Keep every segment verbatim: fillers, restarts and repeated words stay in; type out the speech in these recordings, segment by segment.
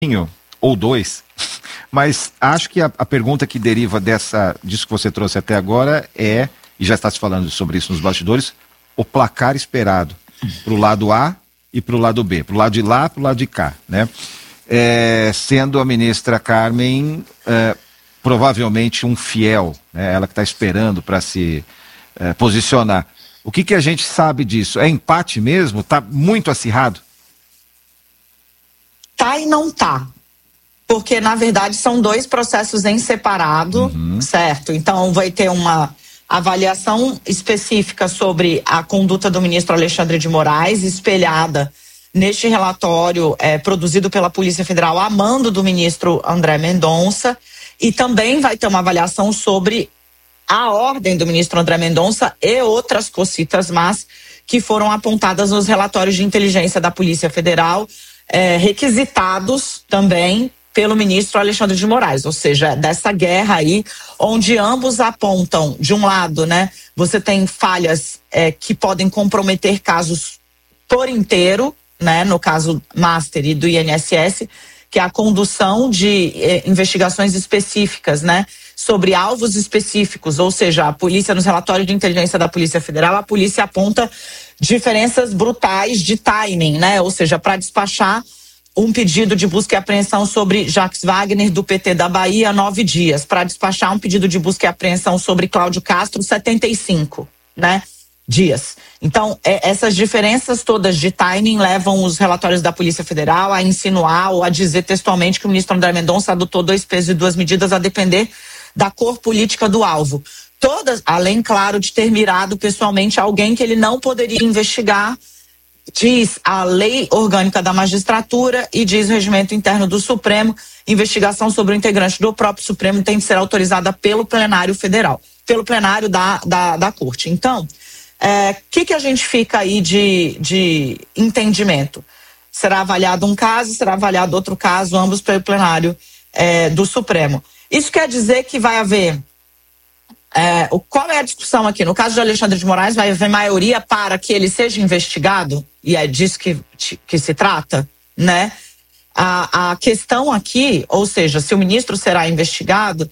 ou dois, mas acho que a, a pergunta que deriva dessa, disso que você trouxe até agora é, e já está se falando sobre isso nos bastidores, o placar esperado para o lado A e para o lado B, para o lado de lá, para o lado de cá, né? É, sendo a ministra Carmen é, provavelmente um fiel, né? Ela que está esperando para se é, posicionar. O que que a gente sabe disso? É empate mesmo? Está muito acirrado? Tá e não tá. Porque, na verdade, são dois processos em separado, uhum. certo? Então, vai ter uma avaliação específica sobre a conduta do ministro Alexandre de Moraes, espelhada neste relatório é, produzido pela Polícia Federal a mando do ministro André Mendonça, e também vai ter uma avaliação sobre a ordem do ministro André Mendonça e outras cocitas más que foram apontadas nos relatórios de inteligência da Polícia Federal, é, requisitados também pelo ministro Alexandre de Moraes, ou seja, dessa guerra aí, onde ambos apontam, de um lado, né, você tem falhas é, que podem comprometer casos por inteiro, né, no caso Master e do I N S S, que é a condução de eh, investigações específicas, né, sobre alvos específicos, ou seja, a polícia, nos relatórios de inteligência da Polícia Federal, a polícia aponta diferenças brutais de timing, né, ou seja, para despachar um pedido de busca e apreensão sobre Jacques Wagner, do P T da Bahia, nove dias, para despachar um pedido de busca e apreensão sobre Cláudio Castro, setenta e cinco, né, dias. Então, é, essas diferenças todas de timing levam os relatórios da Polícia Federal a insinuar ou a dizer textualmente que o ministro André Mendonça adotou dois pesos e duas medidas a depender da cor política do alvo. Todas, além, claro, de ter mirado pessoalmente alguém que ele não poderia investigar, diz a lei orgânica da magistratura e diz o regimento interno do Supremo, investigação sobre o integrante do próprio Supremo tem que ser autorizada pelo plenário federal, pelo plenário da, da, da corte. Então, o é, que, que a gente fica aí de, de entendimento? Será avaliado um caso, será avaliado outro caso, ambos pelo plenário é, do Supremo. Isso quer dizer que vai haver... É, o, qual é a discussão aqui? No caso de Alexandre de Moraes, vai haver maioria para que ele seja investigado? E é disso que, que se trata, né? A, a questão aqui, ou seja, se o ministro será investigado,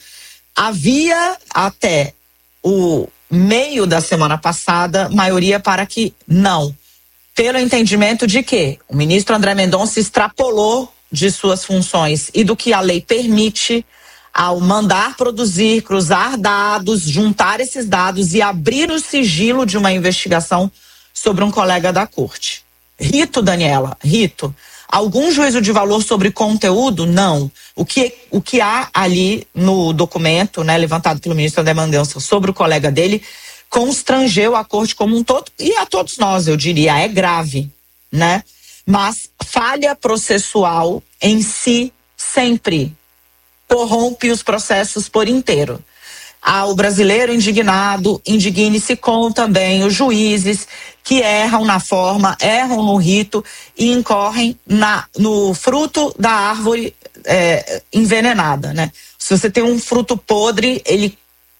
havia até o meio da semana passada maioria para que não. Pelo entendimento de que o ministro André Mendonça extrapolou de suas funções e do que a lei permite ao mandar produzir, cruzar dados, juntar esses dados e abrir o sigilo de uma investigação sobre um colega da corte. Rito, Daniela, Rito, algum juízo de valor sobre conteúdo? Não. O que, o que há ali no documento, né, levantado pelo ministro André Mendonça sobre o colega dele, constrangeu a corte como um todo, e a todos nós, eu diria, é grave, né? Mas falha processual em si sempre corrompe os processos por inteiro. Ah, o brasileiro indignado, indigne-se com também os juízes que erram na forma, erram no rito e incorrem na, no fruto da árvore é, envenenada, né? Se você tem um fruto podre, ele,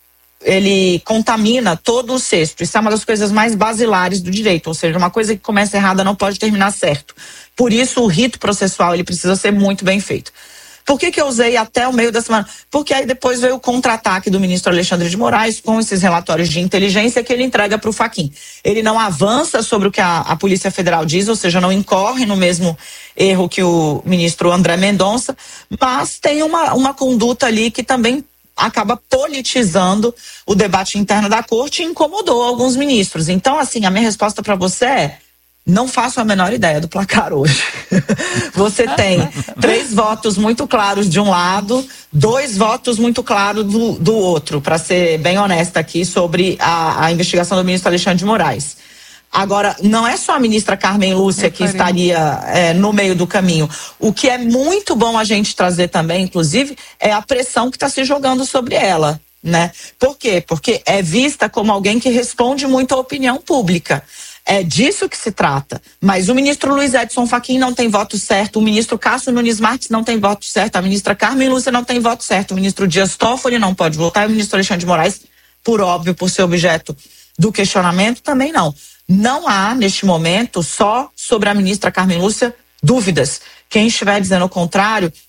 ele contamina todo o cesto. Isso é uma das coisas mais basilares do direito, ou seja, uma coisa que começa errada não pode terminar certo. Por isso, o rito processual ele precisa ser muito bem feito. Por que que eu usei até o meio da semana? Porque aí depois veio o contra-ataque do ministro Alexandre de Moraes com esses relatórios de inteligência que ele entrega para o Fachin. Ele não avança sobre o que a, a Polícia Federal diz, ou seja, não incorre no mesmo erro que o ministro André Mendonça, mas tem uma, uma conduta ali que também acaba politizando o debate interno da corte e incomodou alguns ministros. Então, assim, a minha resposta para você é: não faço a menor ideia do placar hoje. Você tem três votos muito claros de um lado, dois votos muito claros do, do outro, para ser bem honesta aqui sobre a, a investigação do ministro Alexandre de Moraes. Agora, não é só a ministra Carmen Lúcia que estaria é, no meio do caminho. O que é muito bom a gente trazer também, inclusive, é a pressão que está se jogando sobre ela, né? Por quê? Porque é vista como alguém que responde muito à opinião pública. É disso que se trata. Mas o ministro Luiz Edson Fachin não tem voto certo, o ministro Cássio Nunes Marques não tem voto certo, a ministra Carmen Lúcia não tem voto certo, o ministro Dias Toffoli não pode votar, e o ministro Alexandre de Moraes, por óbvio, por ser objeto do questionamento, também não. Não há, neste momento, só sobre a ministra Carmen Lúcia, dúvidas. Quem estiver dizendo o contrário,